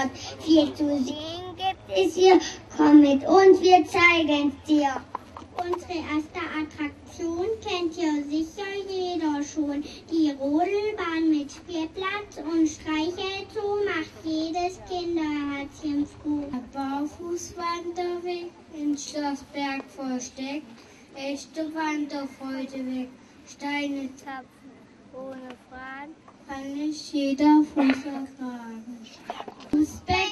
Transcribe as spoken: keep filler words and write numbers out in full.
Stadt. Viel zu sehen gibt es hier. Komm mit uns, wir zeigen's dir. Unsere erste Attraktion kennt ja sicher jeder schon. Die Rodelbahn mit Spielplatz und Streichelzoo macht jedes Kinderherzchen froh. Der Barfußwanderweg in Schlossberg versteckt, echte Wanderfreude weg. Steine zapfen ohne Fragen, kann nicht jeder Fuß ertragen.